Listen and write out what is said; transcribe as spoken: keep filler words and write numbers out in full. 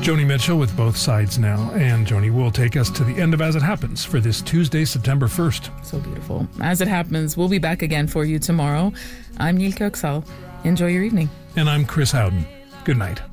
Joni Mitchell with Both Sides Now, and Joni will take us to the end of As It Happens for this Tuesday, September first. So beautiful. As It Happens, we'll be back again for you tomorrow. I'm Nilke Oksal. Enjoy your evening. And I'm Chris Howden. Good night.